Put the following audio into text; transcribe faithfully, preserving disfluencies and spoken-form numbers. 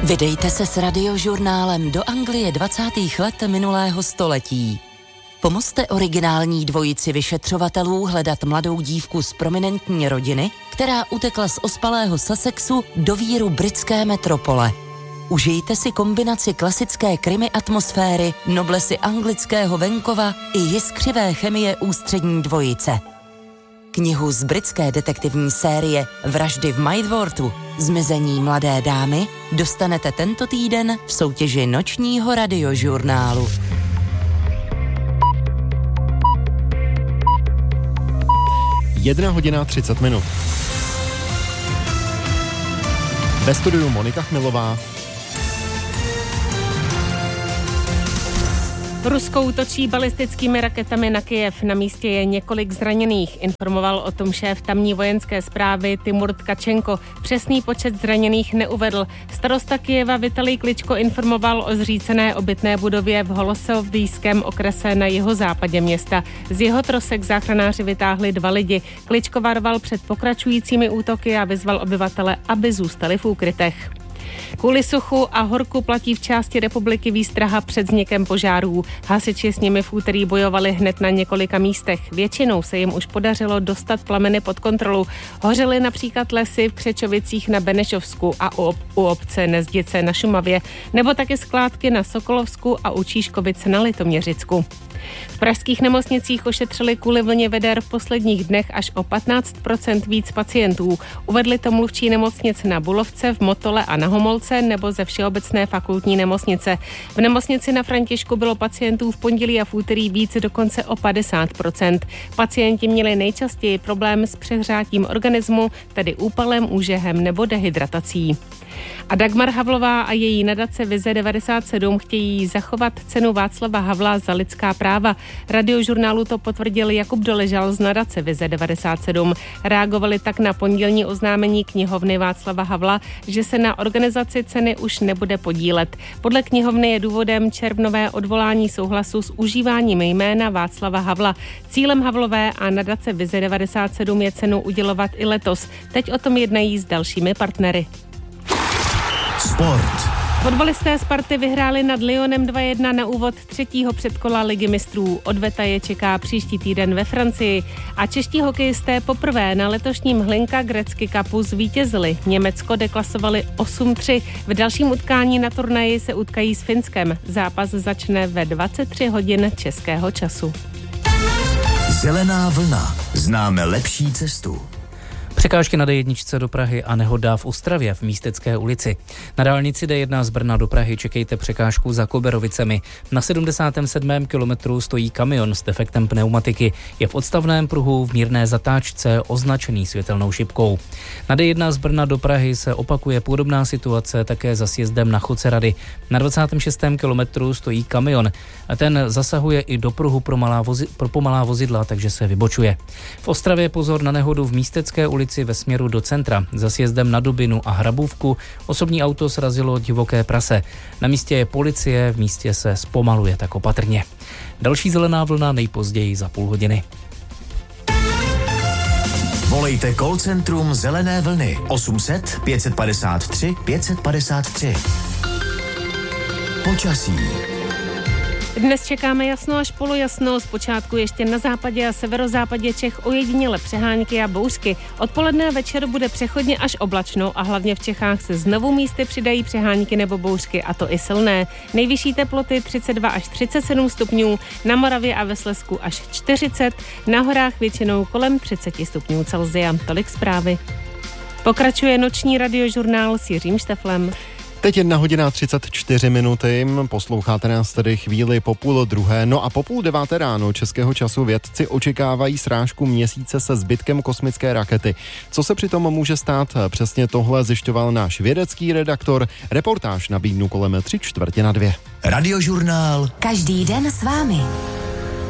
Vydejte se s radiožurnálem do Anglie dvacátých let minulého století. Pomozte originální dvojici vyšetřovatelů hledat mladou dívku z prominentní rodiny, která utekla z ospalého Sussexu do víru britské metropole. Užijte si kombinaci klasické krimi atmosféry, noblesy anglického venkova i jiskřivé chemie ústřední dvojice. Knihu z britské detektivní série Vraždy v Maidworthu, Zmizení mladé dámy, dostanete tento týden v soutěži nočního radiožurnálu. Jedna hodina třicet minut. Ve studiu Monika Chmilová. Rusko útočí balistickými raketami na Kyjev. Na místě je několik zraněných. Informoval o tom šéf tamní vojenské správy Timur Tkačenko. Přesný počet zraněných neuvedl. Starosta Kyjeva Vitalij Kličko informoval o zřícené obytné budově v Holosovýském okrese na jihozápadě města. Z jeho trosek záchranáři vytáhli dva lidi. Kličko varoval před pokračujícími útoky a vyzval obyvatele, aby zůstali v úkrytech. Kvůli suchu a horku platí v části republiky výstraha před vznikem požárů. Hasiči s nimi v úterý bojovali hned na několika místech. Většinou se jim už podařilo dostat plameny pod kontrolu. Hořely například lesy v Křečovicích na Benešovsku a u, ob- u obce Nezdice na Šumavě, nebo taky skládky na Sokolovsku a u Číškovic na Litoměřicku. V pražských nemocnicích ošetřili kvůli vlně veder v posledních dnech až o patnáct procent víc pacientů. Uvedli to mluvčí nemocnic na Bulovce, v Motole a na Homolce nebo ze Všeobecné fakultní nemocnice. V nemocnici na Františku bylo pacientů v pondělí a v úterý víc, dokonce o padesát procent. Pacienti měli nejčastěji problém s přehřátím organismu, tedy úpalem, úžehem nebo dehydratací. A Dagmar Havlová a její nadace Vize devadesát sedm chtějí zachovat cenu Václava Havla za lidská práva. Radiožurnálu to potvrdil Jakub Doležal z nadace Vize devadesát sedm. Reagovali tak na pondělní oznámení knihovny Václava Havla, že se na organizaci ceny už nebude podílet. Podle knihovny je důvodem červnové odvolání souhlasu s užíváním jména Václava Havla. Cílem Havlové a nadace Vize devadesát sedm je cenu udělovat i letos. Teď o tom jednají s dalšími partnery. Sport. Fotbalisté Sparty vyhráli nad Lyonem dva jedna na úvod třetího předkola Ligy mistrů. Odveta je čeká příští týden ve Francii. A čeští hokejisté poprvé na letošním Hlinka Gretzky Cupu zvítězili. Německo deklasovali osm tři. V dalším utkání na turnaji se utkají s Finskem. Zápas začne ve dvacet tři hodin českého času. Zelená vlna. Známe lepší cestu. Překážky na dé jedna do Prahy a nehoda v Ostravě v Místecké ulici. Na dálnici dé jedna z Brna do Prahy čekejte překážku za Koberovicemi. Na sedmdesátém sedmém kilometru stojí kamion s defektem pneumatiky. Je v odstavném pruhu v mírné zatáčce označený světelnou šipkou. Na dé jedna z Brna do Prahy se opakuje podobná situace také za sjezdem na Chodce Rady. Na dvacátém šestém kilometru stojí kamion. A ten zasahuje i do pruhu pro, malá vozi, pro pomalá vozidla, takže se vybočuje. V Ostravě pozor na nehodu v Místecké ulici ve směru do centra. Za sjezdem na Dubinu a Hrabůvku osobní auto srazilo divoké prase. Na místě je policie, v místě se zpomaluje, tak opatrně. Další zelená vlna nejpozději za půl hodiny. Volejte call centrum Zelené vlny osm set pět padesát tři pět padesát tři. Počasí. Dnes čekáme jasno až polojasno, zpočátku ještě na západě a severozápadě Čech ojediněle přehánky a bouřky. Odpoledne a večer bude přechodně až oblačno a hlavně v Čechách se znovu místy přidají přehánky nebo bouřky, a to i silné. Nejvyšší teploty třicet dva až třicet sedm stupňů, na Moravě a ve Slezsku až čtyřicet, na horách většinou kolem třicet stupňů Celsia. Tolik zprávy. Pokračuje noční radiožurnál s Jiřím Šteflem. Teď jedna hodina třicet čtyři minuty, posloucháte nás tedy chvíli po půl druhé, no a po půl deváté ráno českého času vědci očekávají srážku měsíce se zbytkem kosmické rakety. Co se přitom může stát? Přesně tohle zjišťoval náš vědecký redaktor. Reportáž nabídnu kolem tři čtvrtě na dvě. Radiožurnál. Každý den s vámi.